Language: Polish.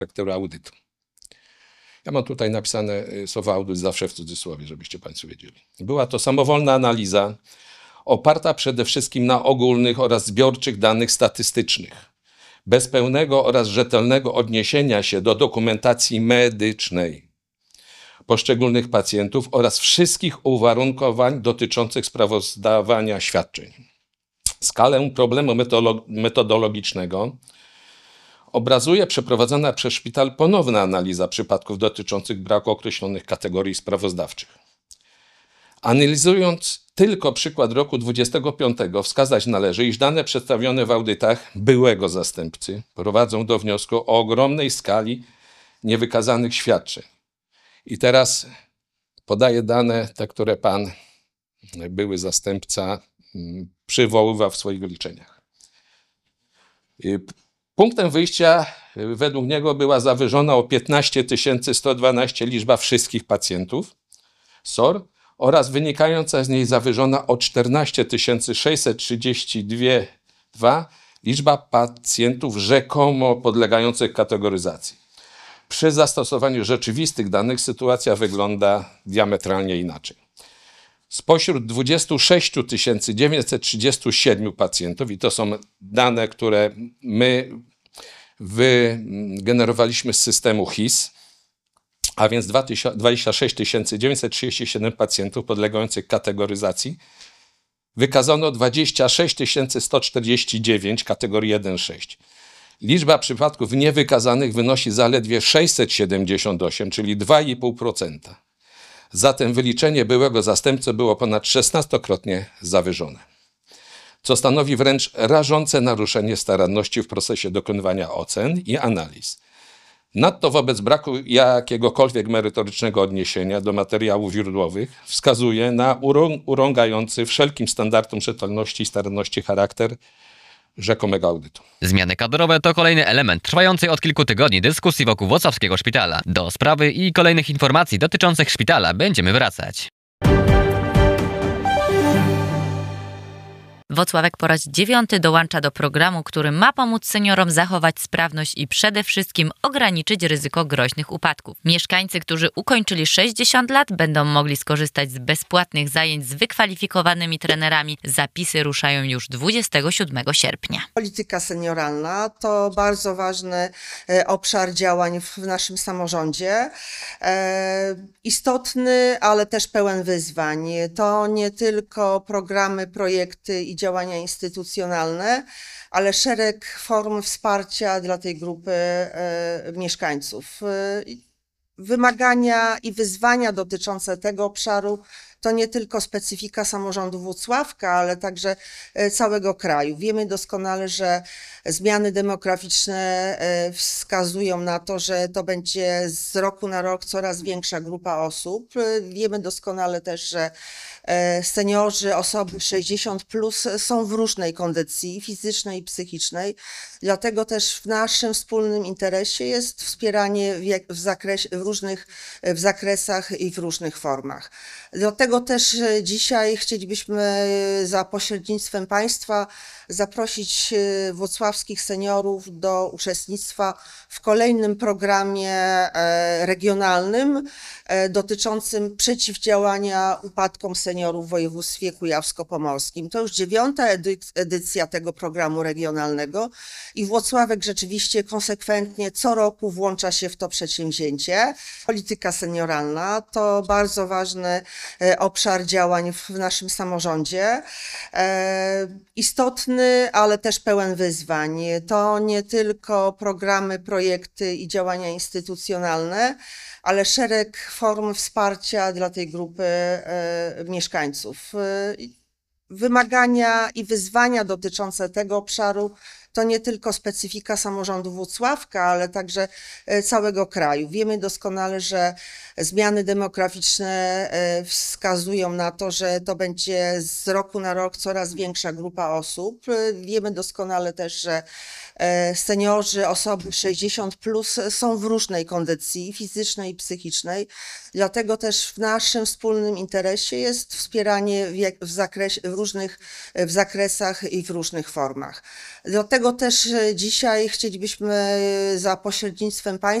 charakteru audytu. Ja mam tutaj napisane słowo audyt zawsze w cudzysłowie, żebyście Państwo wiedzieli. Była to samowolna analiza oparta przede wszystkim na ogólnych oraz zbiorczych danych statystycznych, bez pełnego oraz rzetelnego odniesienia się do dokumentacji medycznej poszczególnych pacjentów oraz wszystkich uwarunkowań dotyczących sprawozdawania świadczeń. Skalę problemu metodologicznego obrazuje przeprowadzona przez szpital ponowna analiza przypadków dotyczących braku określonych kategorii sprawozdawczych. Analizując tylko przykład roku 25, wskazać należy, iż dane przedstawione w audytach byłego zastępcy prowadzą do wniosku o ogromnej skali niewykazanych świadczeń. I teraz podaję dane, te, które pan były zastępca przywoływał w swoich wyliczeniach. Punktem wyjścia według niego była zawyżona o 15 112 liczba wszystkich pacjentów SOR oraz wynikająca z niej zawyżona o 14 632 liczba pacjentów rzekomo podlegających kategoryzacji. Przy zastosowaniu rzeczywistych danych sytuacja wygląda diametralnie inaczej. Spośród 26 937 pacjentów, i to są dane, które my wygenerowaliśmy z systemu HIS, a więc 26 937 pacjentów podlegających kategoryzacji, wykazano 26 149 kategorii 1-6. Liczba przypadków niewykazanych wynosi zaledwie 678, czyli 2,5%. Zatem wyliczenie byłego zastępcy było ponad 16-krotnie zawyżone, co stanowi wręcz rażące naruszenie staranności w procesie dokonywania ocen i analiz. Nadto wobec braku jakiegokolwiek merytorycznego odniesienia do materiałów źródłowych wskazuje na urągający wszelkim standardom rzetelności i staranności charakter rzekomego audytu. Zmiany kadrowe to kolejny element trwającej od kilku tygodni dyskusji wokół włocławskiego szpitala. Do sprawy i kolejnych informacji dotyczących szpitala będziemy wracać. Włocławek po raz 9 dołącza do programu, który ma pomóc seniorom zachować sprawność i przede wszystkim ograniczyć ryzyko groźnych upadków. Mieszkańcy, którzy ukończyli 60 lat, będą mogli skorzystać z bezpłatnych zajęć z wykwalifikowanymi trenerami. Zapisy ruszają już 27 sierpnia. Polityka senioralna to bardzo ważny obszar działań w naszym samorządzie. Istotny, ale też pełen wyzwań. To nie tylko programy, projekty i działania instytucjonalne, ale szereg form wsparcia dla tej grupy mieszkańców. Wymagania i wyzwania dotyczące tego obszaru to nie tylko specyfika samorządu Włocławka, ale także całego kraju. Wiemy doskonale, że zmiany demograficzne wskazują na to, że to będzie z roku na rok coraz większa grupa osób. Wiemy doskonale też, że seniorzy, osoby 60+ są w różnej kondycji fizycznej i psychicznej. Dlatego też w naszym wspólnym interesie jest wspieranie w zakresach i w różnych formach. Dlatego też dzisiaj chcielibyśmy za pośrednictwem Państwa zaprosić włocławskich seniorów do uczestnictwa w kolejnym programie regionalnym dotyczącym przeciwdziałania upadkom seniorów w województwie kujawsko-pomorskim. To już 9. edycja tego programu regionalnego i Włocławek rzeczywiście konsekwentnie co roku włącza się w to przedsięwzięcie. Polityka senioralna to bardzo ważny obszar działań w naszym samorządzie. Istotny, ale też pełen wyzwań. To nie tylko programy, projekty i działania instytucjonalne, ale szereg form wsparcia dla tej grupy mieszkańców. Wymagania i wyzwania dotyczące tego obszaru to nie tylko specyfika samorządu Włocławka, ale także całego kraju. Wiemy doskonale, że zmiany demograficzne wskazują na to, że to będzie z roku na rok coraz większa grupa osób. Wiemy doskonale też, że seniorzy, osoby 60+ są w różnej kondycji fizycznej i psychicznej. Dlatego też w naszym wspólnym interesie jest wspieranie w zakresach i w różnych formach. Dlatego Dlatego też dzisiaj chcielibyśmy za pośrednictwem państwa